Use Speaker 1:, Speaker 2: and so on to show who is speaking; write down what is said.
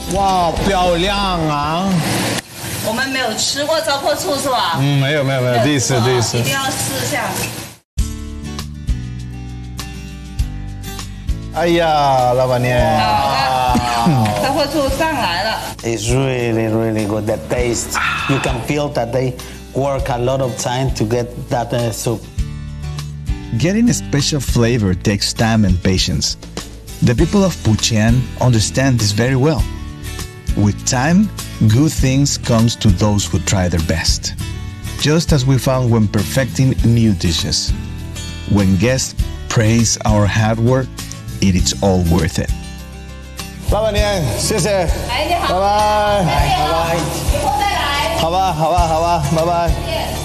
Speaker 1: 哇，漂亮啊！
Speaker 2: 我们没有吃过糟粕醋是吧？
Speaker 1: 没有，第一次。
Speaker 2: 一定要试一下。
Speaker 1: 哎呀，老板娘，
Speaker 2: 糟粕醋上来了。
Speaker 3: It's really good. That taste, you can feel that they work a lot of time to get that soup.
Speaker 4: Getting a special flavor takes time and patience. The people of Puchean understand this very well. With time, good things comes to those who try their best. Just as we found when perfecting new dishes. When guests praise our hard work, it is all worth it.
Speaker 1: 老板娘，谢谢。
Speaker 2: 哎，你好，
Speaker 1: 拜拜，
Speaker 2: 拜拜，以后再来。
Speaker 1: 好吧，拜拜。